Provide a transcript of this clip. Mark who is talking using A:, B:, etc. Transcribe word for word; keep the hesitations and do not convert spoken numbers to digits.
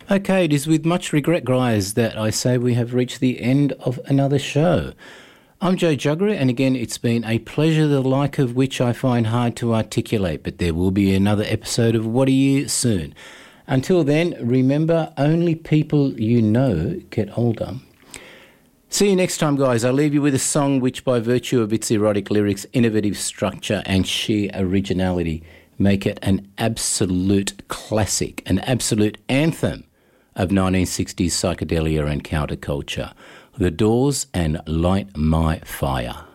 A: Okay, it is with much regret, guys, that I say we have reached the end of another show. I'm Joe Juggery, and again, it's been a pleasure, the like of which I find hard to articulate, but there will be another episode of What Are You soon. Until then, remember, only people you know get older. See you next time, guys. I'll leave you with a song which, by virtue of its erotic lyrics, innovative structure and sheer originality, make it an absolute classic, an absolute anthem of nineteen sixties psychedelia and counterculture. The Doors and Light My Fire.